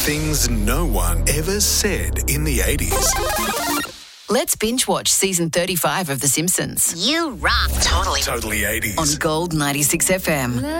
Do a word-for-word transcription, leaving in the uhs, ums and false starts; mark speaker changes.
Speaker 1: Things no one ever said in the eighties.
Speaker 2: Let's binge watch season thirty-five of The Simpsons.
Speaker 3: You rock.
Speaker 2: Totally.
Speaker 1: Totally eighties.
Speaker 2: On Gold ninety-six F M.